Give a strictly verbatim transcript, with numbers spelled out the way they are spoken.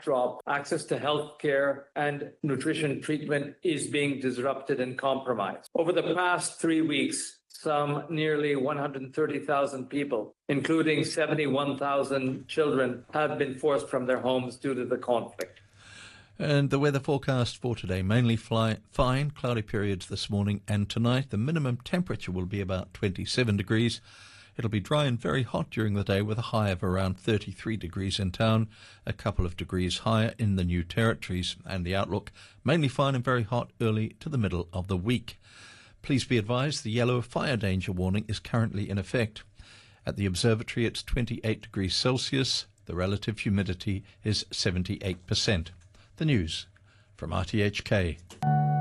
backdrop, access to health care and nutrition treatment is being disrupted and compromised. Over the past three weeks, some nearly one hundred thirty thousand people, including seventy-one thousand children, have been forced from their homes due to the conflict. And the weather forecast for today, mainly fly, fine, cloudy periods this morning and tonight. The minimum temperature will be about twenty-seven degrees. It'll be dry and very hot during the day with a high of around thirty-three degrees in town, a couple of degrees higher in the New Territories. And the outlook, mainly fine and very hot early to the middle of the week. Please be advised the yellow fire danger warning is currently in effect. At the observatory, it's twenty-eight degrees Celsius. The relative humidity is seventy-eight percent. The news from R T H K.